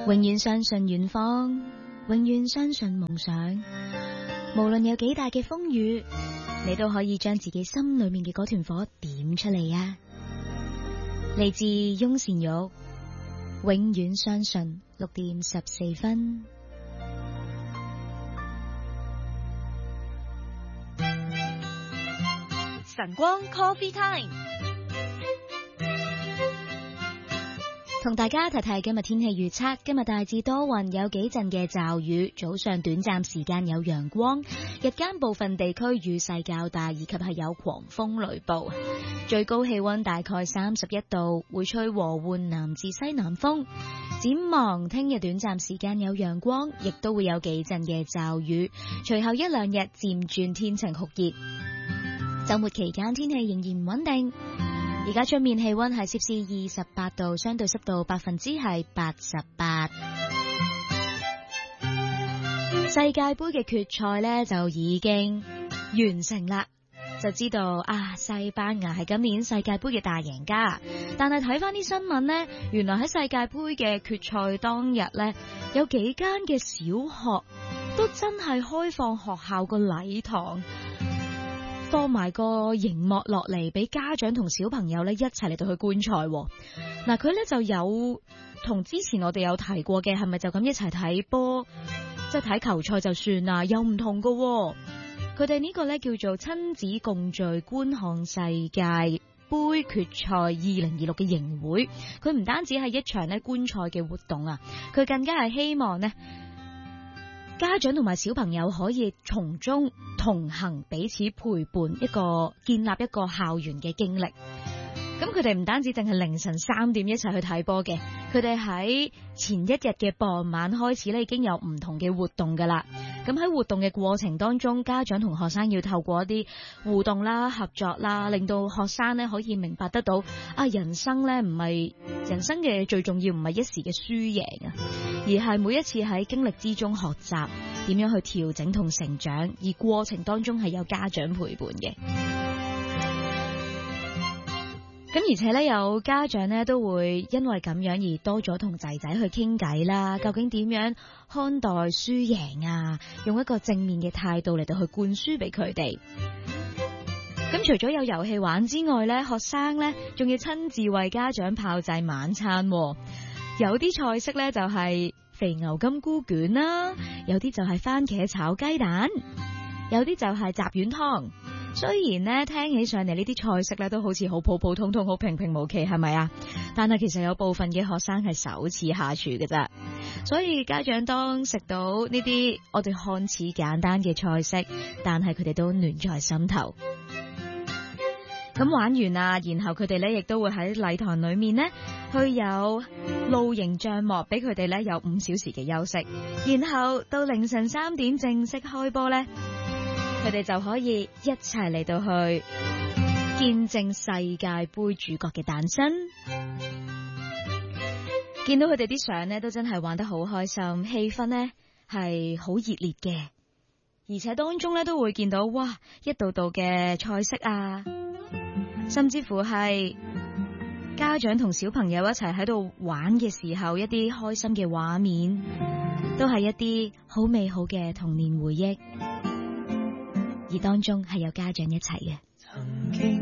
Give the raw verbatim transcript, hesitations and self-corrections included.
永遠相信遠方，永遠相信夢想。無論有幾大嘅風雨，你都可以將自己心裏面嘅嗰團火點出嚟啊！嚟自翁倩玉，永遠相信。六點十四分。 晨光 Coffee Time， 同大家提提今日天氣預測。今日大致多雲，有幾陣嘅驟雨，早上短暫時間有陽光，日間部分地區雨勢較大，以及係有狂風雷暴。最高氣溫大概三十一度，會吹和緩南至西南風。展望聽日短暫時間有陽光，亦都會有幾陣嘅驟雨，隨後一兩日漸轉天晴酷熱。週末期間天氣仍然唔穩定。而家出面氣溫係攝氏二十八度，相對濕度百分之係八十八。世界盃嘅決賽呢就已經完成啦，就知道啊西班牙係今年世界盃嘅大贏家。但係睇翻啲新聞呢，原來喺世界盃嘅決賽當日呢，有幾間嘅小學都真係開放學校個禮堂，放埋個熒幕落嚟俾家長同小朋友咧一齊嚟到去觀賽。嗱，佢咧就有同之前我哋有提過嘅，係咪就咁一齊睇波，即係睇球賽就算啦？又唔同噶，佢哋呢個咧叫做親子共聚觀看世界盃決賽二零二六嘅營會。佢唔單止係一場咧觀賽嘅活動啊，佢更加係希望呢家長同埋小朋友可以從中同行，彼此陪伴，一個建立一個校園嘅經歷。咁佢哋唔單止淨係凌晨三點一齊去睇波嘅，佢哋喺前一日嘅傍晚開始咧已經有唔同嘅活動噶啦。咁喺活動嘅過程當中，家長同學生要透過一啲互動啦、合作啦，令到學生咧可以明白得到啊，人生咧唔係人生嘅最重要，唔係一時嘅輸贏啊，而係每一次喺經歷之中學習點樣去調整同成長，而過程當中係有家長陪伴嘅。咁而且咧，有家長咧都會因為咁樣而多咗同仔仔去傾偈啦。究竟點樣看待輸贏啊？用一個正面嘅態度嚟到去灌輸俾佢哋。咁除咗有遊戲玩之外咧，學生咧仲要親自為家長炮製晚餐。有啲菜式咧就係肥牛金菇卷啦，有啲就係番茄炒雞蛋，有啲就係雜丸湯。雖然咧聽起上嚟呢啲菜式咧都好似好普普通通、好平平無奇，係咪啊？但係其實有部分嘅學生係首次下廚嘅咋，所以家長當食到呢啲我哋看似簡單嘅菜式，但係佢哋都暖在心頭。咁玩完啦，然後佢哋咧亦都會喺禮堂裏面呢去有露營帳幕，俾佢哋咧有五小時嘅休息，然後到凌晨三點正式開波咧。佢哋就可以一齊嚟到去見證世界盃主角嘅誕生。見到佢哋啲相呢，都真係玩得好開心，氣氛呢係好熱烈嘅，而且當中呢，都會見到哇一道道嘅菜式啊，甚至乎係家長同小朋友一齊喺度玩嘅時候，一啲開心嘅畫面，都係一啲好美好嘅童年回憶。而當中係有家長一齊嘅。 曾經